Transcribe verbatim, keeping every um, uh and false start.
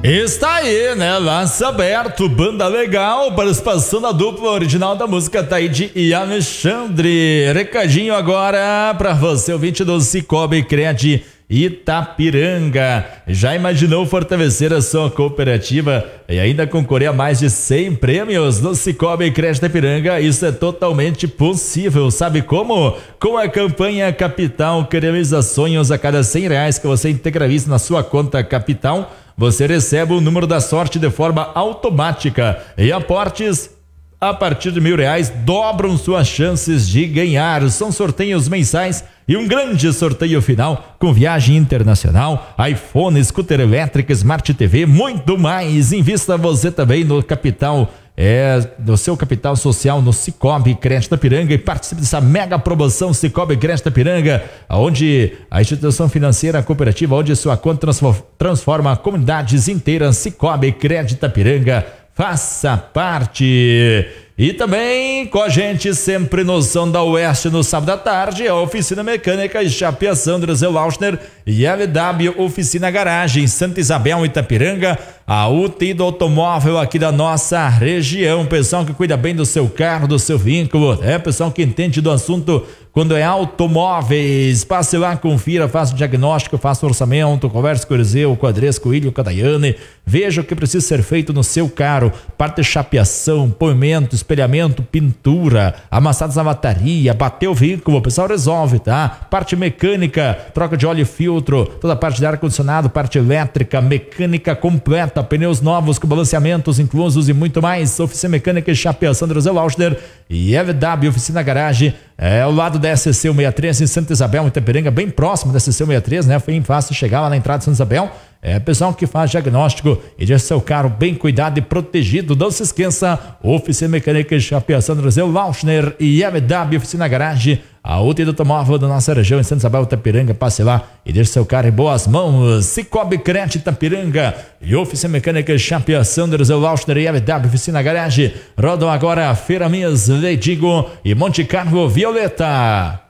Está aí, né? Laço aberto, banda legal, participação da dupla original da música Taíde e Alexandre. Recadinho agora para você, ouvinte do Cicobi Cred Itapiranga. Já imaginou fortalecer a sua cooperativa e ainda concorrer a mais de cem prêmios no Cicobi Cred Itapiranga? Isso é totalmente possível. Sabe como? Com a campanha Capital, que realiza sonhos. A cada cem reais que você integraliza na sua conta Capital, você recebe o número da sorte de forma automática, e aportes a partir de mil reais dobram suas chances de ganhar. São sorteios mensais e um grande sorteio final com viagem internacional, iPhone, scooter elétrico, Smart T V, muito mais. Invista você também no capital, é, no seu capital social no Cicobi Cred Itapiranga e participe dessa mega promoção Cicobi Cred Itapiranga, onde a instituição financeira cooperativa, onde sua conta transforma comunidades inteiras. Cicobi Cred Itapiranga, faça parte. E também com a gente sempre no Som da Oeste no sábado à tarde, a Oficina Mecânica e Chapeação do Zé Lauschner e L W Oficina Garagem, Santa Isabel, Itapiranga, a U T I do automóvel aqui da nossa região. Pessoal que cuida bem do seu carro, do seu veículo, é pessoal que entende do assunto quando é automóveis. Passe lá, confira, faça o diagnóstico, faça o orçamento, converse com o Eliseu, com o Adres, com o Ilho, com a Daiane, veja o que precisa ser feito no seu carro, parte de chapeação, poimento, espelhamento, pintura, amassados na lataria, bater o veículo, o pessoal resolve, tá? Parte mecânica, troca de óleo e filtro, toda a parte de ar-condicionado, parte elétrica, mecânica completa, pneus novos com balanceamentos inclusos e muito mais. Oficina Mecânica e Chapeação do Zé Lauschner e L W Oficina Garagem, é ao lado da S C cento e sessenta e três em Santa Isabel, Itapiranga, bem próximo da S C cento e sessenta e três, né? Foi fácil chegar lá na entrada de Santa Isabel. É pessoal que faz diagnóstico e deixa seu carro bem cuidado e protegido. Não se esqueça, Oficina Mecânica e Chapeação do Zé Lauschner e L W Oficina Garagem, a U T I do automóvel da nossa região em Santa Isabel, Itapiranga. Passe lá e deixe seu carro em boas mãos. Cicobi Cred Itapiranga e Oficina Mecânica e Chapeação do Zé Lauschner e L W Oficina Garagem rodam agora Feira Mias, Leidigo e Monte Carlo Violeta.